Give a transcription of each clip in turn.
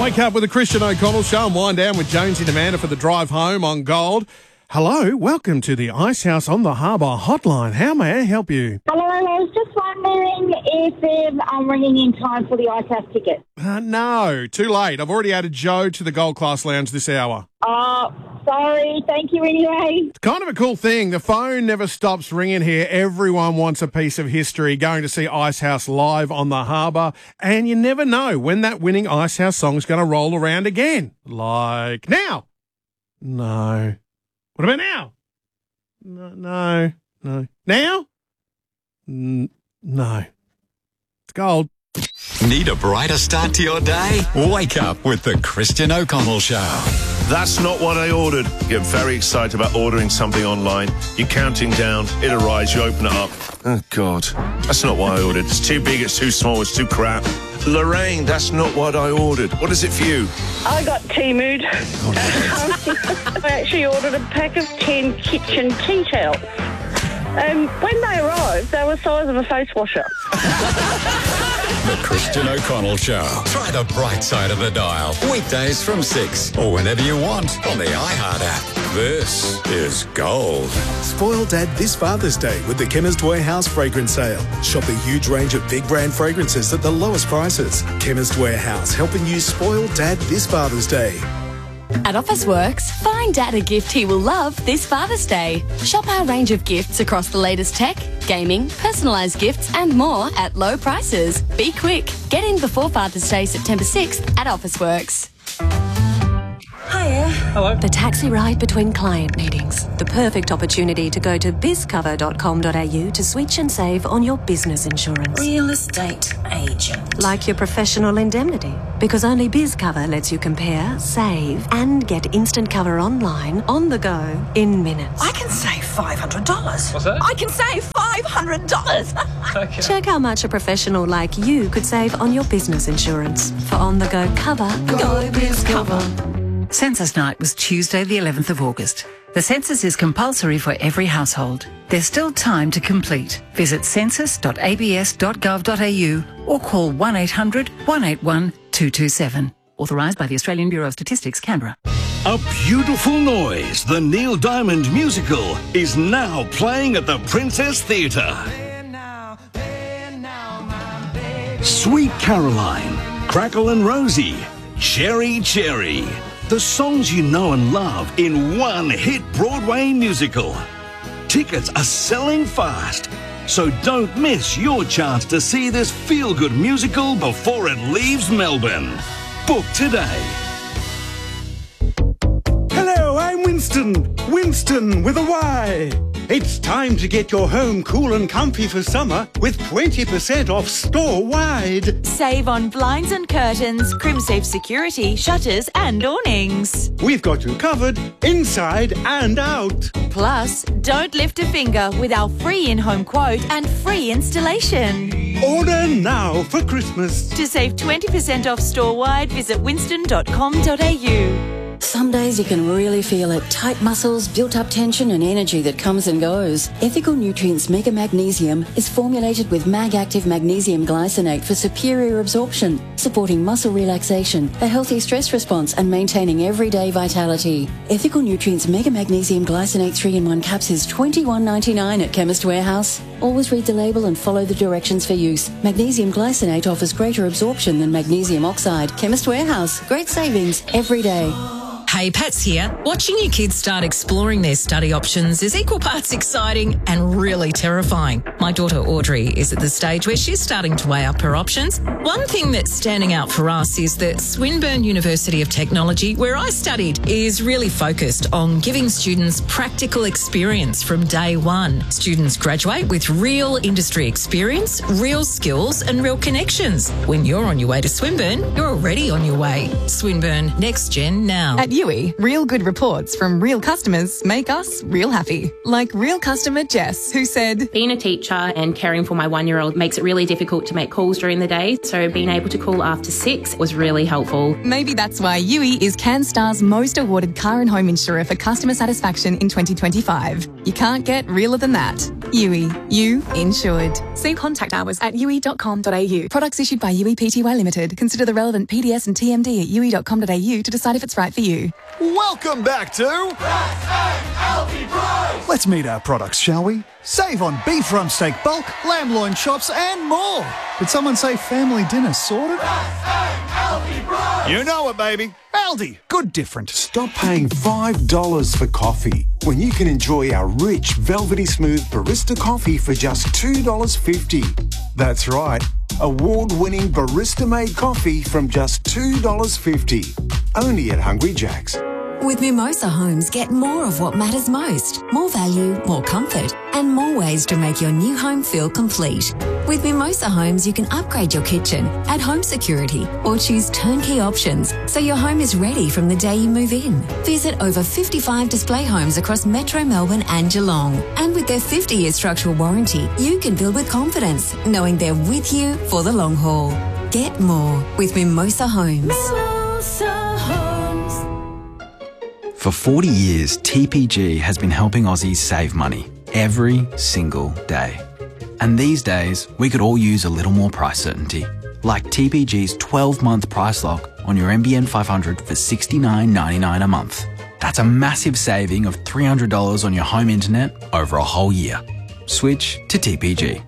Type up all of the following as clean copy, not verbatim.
Wake up with the Christian O'Connell Show and wind down with Jonesy and Amanda for the drive home on Gold. Hello, welcome to the Icehouse on the Harbour hotline. How may I help you? Hello, I was just wondering if I'm ringing in time for the Icehouse ticket. No, too late. I've already added Joe to the Gold Class Lounge this hour. Oh, sorry. Thank you anyway. It's kind of a cool thing. The phone never stops ringing here. Everyone wants a piece of history, going to see Icehouse live on the harbour, and you never know when that winning Icehouse song's going to roll around again. Like now. No. What about now? No. Now? No. It's gold. Need a brighter start to your day? Wake up with the Christian O'Connell Show. That's not what I ordered. Get very excited about ordering something online. You're counting down, it arrives, you open it up. Oh, God. That's not what I ordered. It's too big, it's too small, it's too crap. Lorraine, that's not what I ordered. What is it for you? I got Teamood. I actually ordered a pack of 10 kitchen tea towels. When they arrived, they were the size of a face washer. The Christian O'Connell Show. Try the bright side of the dial. Weekdays from 6 or whenever you want on the iHeart app. This is Gold. Spoil Dad this Father's Day with the Chemist Warehouse fragrance sale. Shop a huge range of big brand fragrances at the lowest prices. Chemist Warehouse, helping you spoil Dad this Father's Day. At Officeworks, find Dad a gift he will love this Father's Day. Shop our range of gifts across the latest tech, gaming, personalised gifts and more at low prices. Be quick. Get in before Father's Day, September 6th at Officeworks. Hiya. Hello. The taxi ride between client meetings. The perfect opportunity to go to bizcover.com.au to switch and save on your business insurance. Real estate agent. Like your professional indemnity. Because only BizCover lets you compare, save, and get instant cover online, on the go, in minutes. I can save $500. What's that? I can save $500. Okay. Check how much a professional like you could save on your business insurance. For on-the-go cover, go BizCover. Census night was Tuesday the 11th of August. The census is compulsory for every household. There's still time to complete. Visit census.abs.gov.au or call 1800 181 227. Authorised by the Australian Bureau of Statistics, Canberra. A Beautiful Noise, the Neil Diamond musical, is now playing at the Princess Theatre. Sweet Caroline, Crackle and Rosie, Cherry Cherry. The songs you know and love in one hit Broadway musical. Tickets are selling fast, so don't miss your chance to see this feel-good musical before it leaves Melbourne. Book today. Hello, I'm Winston. Winston with a Y. It's time to get your home cool and comfy for summer with 20% off store-wide. Save on blinds and curtains, CrimSafe security, shutters and awnings. We've got you covered inside and out. Plus, don't lift a finger with our free in-home quote and free installation. Order now for Christmas. To save 20% off store-wide, visit winston.com.au. Some days you can really feel it. Tight muscles, built-up tension and energy that comes and goes. Ethical Nutrients Mega Magnesium is formulated with Mag-Active Magnesium Glycinate for superior absorption, supporting muscle relaxation, a healthy stress response and maintaining everyday vitality. Ethical Nutrients Mega Magnesium Glycinate 3-in-1 caps is $21.99 at Chemist Warehouse. Always read the label and follow the directions for use. Magnesium glycinate offers greater absorption than magnesium oxide. Chemist Warehouse. Great savings every day. Hey, Pat's here. Watching your kids start exploring their study options is equal parts exciting and really terrifying. My daughter Audrey is at the stage where she's starting to weigh up her options. One thing that's standing out for us is that Swinburne University of Technology, where I studied, is really focused on giving students practical experience from day one. Students graduate with real industry experience, real skills and real connections. When you're on your way to Swinburne, you're already on your way. Swinburne, next gen now. At Yui, real good reports from real customers make us real happy. Like real customer Jess, who said, being a teacher and caring for my 1-year-old makes it really difficult to make calls during the day, so being able to call after 6 was really helpful. Maybe that's why Yui is CanStar's most awarded car and home insurer for customer satisfaction in 2025. You can't get realer than that. Yui, you insured. See contact hours at yui.com.au. Products issued by Yui Pty Limited. Consider the relevant PDS and TMD at yui.com.au to decide if it's right for you. Welcome back to Let's meet our products, shall we? Save on beef rump steak bulk, lamb loin chops and more. Did someone say family dinner sorted? You know it, baby. Aldi, good different. Stop paying $5 for coffee when you can enjoy our rich, velvety smooth barista coffee for just $2.50. That's right, award-winning barista-made coffee from just $2.50. Only at Hungry Jack's. With Mimosa Homes, get more of what matters most. More value, more comfort, and more ways to make your new home feel complete. With Mimosa Homes, you can upgrade your kitchen, add home security, or choose turnkey options so your home is ready from the day you move in. Visit over 55 display homes across Metro Melbourne and Geelong. And with their 50-year structural warranty, you can build with confidence, knowing they're with you for the long haul. Get more with Mimosa Homes. Mimosa Homes. For 40 years, TPG has been helping Aussies save money every single day. And these days, we could all use a little more price certainty. Like TPG's 12-month price lock on your NBN 500 for $69.99 a month. That's a massive saving of $300 on your home internet over a whole year. Switch to TPG.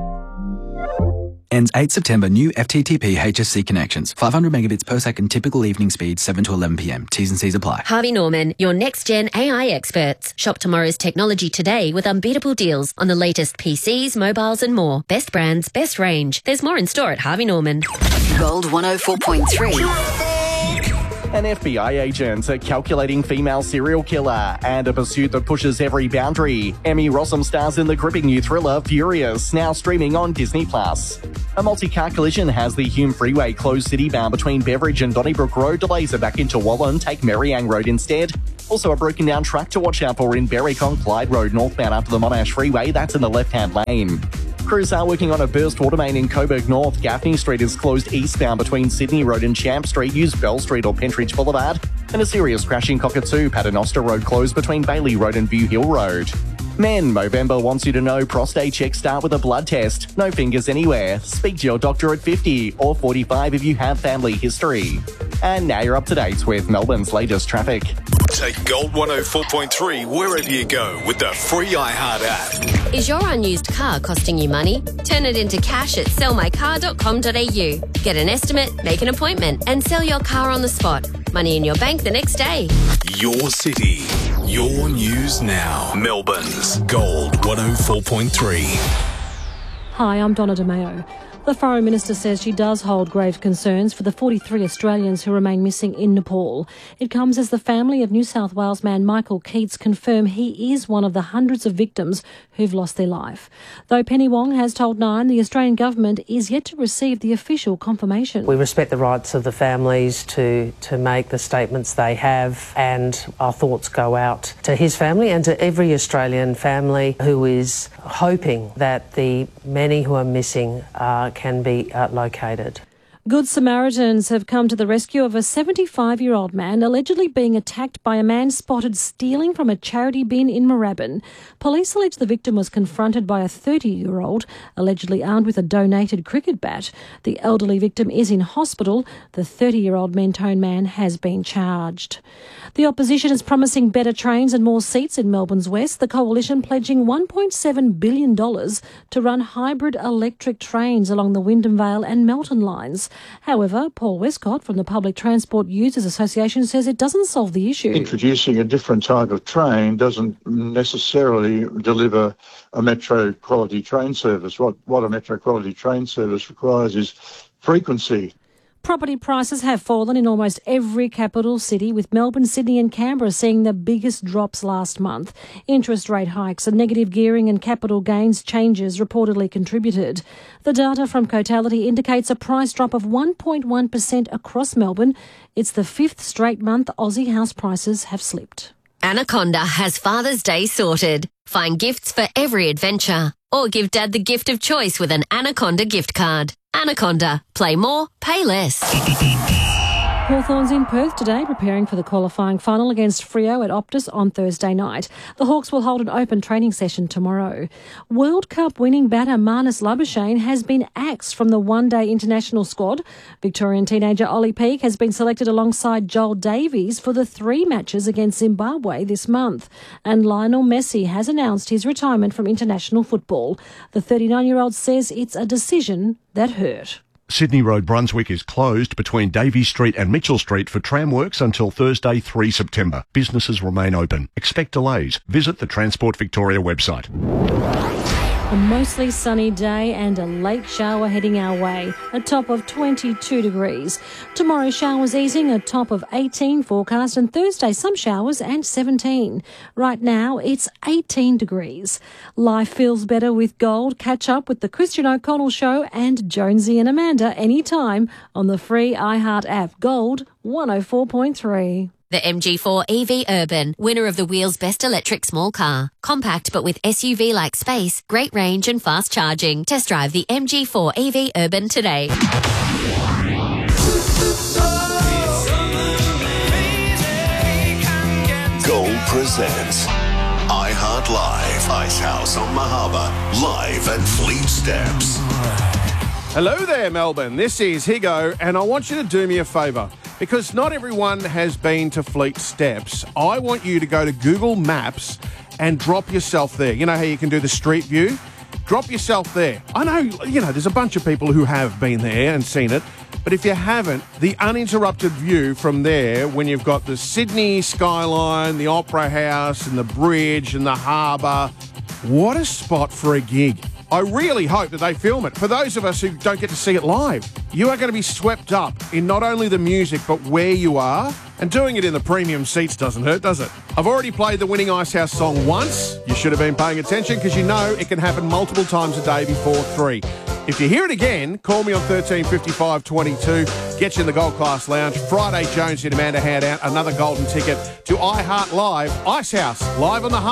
Ends 8 September. New FTTP HSC connections. 500 megabits per second. Typical evening speed 7 to 11 p.m. T's and C's apply. Harvey Norman, your next-gen AI experts. Shop tomorrow's technology today with unbeatable deals on the latest PCs, mobiles and more. Best brands, best range. There's more in store at Harvey Norman. Gold 104.3. And FBI agents are calculating female serial killer and a pursuit that pushes every boundary. Emmy Rossum stars in the gripping new thriller Furious, now streaming on Disney+. A multi-car collision has the Hume Freeway closed city-bound between Beveridge and Donnybrook Road. Delays are back into Wallen. Take Merriang Road instead. Also a broken-down truck to watch out for in Berwick on Clyde Road, northbound after the Monash Freeway. That's in the left-hand lane. Crews are working on a burst water main in Coburg North. Gaffney Street is closed eastbound between Sydney Road and Champ Street. Use Bell Street or Pentridge Boulevard. And a serious crash in Cockatoo. Paternoster Road closed between Bailey Road and View Hill Road. Men, Movember wants you to know prostate checks start with a blood test. No fingers anywhere. Speak to your doctor at 50 or 45 if you have family history. And now you're up to date with Melbourne's latest traffic. Take Gold 104.3 wherever you go with the free iHeart app. Is your unused car costing you money? Turn it into cash at sellmycar.com.au. Get an estimate, make an appointment, and sell your car on the spot. Money in your bank the next day. Your city, your news now. Melbourne's Gold 104.3. Hi, I'm Donna DeMeo. The Foreign Minister says she does hold grave concerns for the 43 Australians who remain missing in Nepal. It comes as the family of New South Wales man Michael Keats confirm he is one of the hundreds of victims who've lost their life. Though Penny Wong has told Nine the Australian government is yet to receive the official confirmation. We respect the rights of the families to make the statements they have, and our thoughts go out to his family and to every Australian family who is hoping that the many who are missing can be located. Good Samaritans have come to the rescue of a 75-year-old man allegedly being attacked by a man spotted stealing from a charity bin in Moorabbin. Police allege the victim was confronted by a 30-year-old, allegedly armed with a donated cricket bat. The elderly victim is in hospital. The 30-year-old Mentone man has been charged. The opposition is promising better trains and more seats in Melbourne's West, the coalition pledging $1.7 billion to run hybrid electric trains along the Wyndham Vale and Melton lines. However, Paul Westcott from the Public Transport Users Association says it doesn't solve the issue. Introducing a different type of train doesn't necessarily deliver a metro quality train service. What a metro quality train service requires is frequency. Property prices have fallen in almost every capital city, with Melbourne, Sydney and Canberra seeing the biggest drops last month. Interest rate hikes and negative gearing and capital gains changes reportedly contributed. The data from Cotality indicates a price drop of 1.1% across Melbourne. It's the fifth straight month Aussie house prices have slipped. Anaconda has Father's Day sorted. Find gifts for every adventure. Or give Dad the gift of choice with an Anaconda gift card. Anaconda. Play more, pay less. Hawthorns in Perth today, preparing for the qualifying final against Freo at Optus on Thursday night. The Hawks will hold an open training session tomorrow. World Cup winning batter Marnus Labuschagne has been axed from the one-day international squad. Victorian teenager Ollie Peake has been selected alongside Joel Davies for the 3 matches against Zimbabwe this month. And Lionel Messi has announced his retirement from international football. The 39-year-old says it's a decision that hurt. Sydney Road, Brunswick is closed between Davey Street and Mitchell Street for tram works until Thursday, 3 September. Businesses remain open. Expect delays. Visit the Transport Victoria website. A mostly sunny day and a late shower heading our way, a top of 22 degrees. Tomorrow showers easing, a top of 18 forecast, and Thursday some showers and 17. Right now it's 18 degrees. Life feels better with gold. Catch up with the Christian O'Connell Show and Jonesy and Amanda anytime on the free iHeart app. Gold 104.3. The MG4 EV Urban, winner of the Wheels Best Electric Small Car. Compact but with SUV-like space, great range and fast charging. Test drive the MG4 EV Urban today. Gold presents iHeart Live, Icehouse on Mahaba, live at Fleet Steps. Hello there, Melbourne. This is Higo, and I want you to do me a favour. Because not everyone has been to Fleet Steps, I want you to go to Google Maps and drop yourself there. You know how you can do the street view? Drop yourself there. I know, there's a bunch of people who have been there and seen it, but if you haven't, the uninterrupted view from there, when you've got the Sydney skyline, the Opera House and the bridge and the harbour, what a spot for a gig. I really hope that they film it. For those of us who don't get to see it live, you are going to be swept up in not only the music, but where you are. And doing it in the premium seats doesn't hurt, does it? I've already played the winning Icehouse song once. You should have been paying attention because you know it can happen multiple times a day before 3. If you hear it again, call me on 13 55 22. Get you in the Gold Class Lounge. Friday, Jones and Amanda hand out another golden ticket to iHeart Live, Icehouse, live on the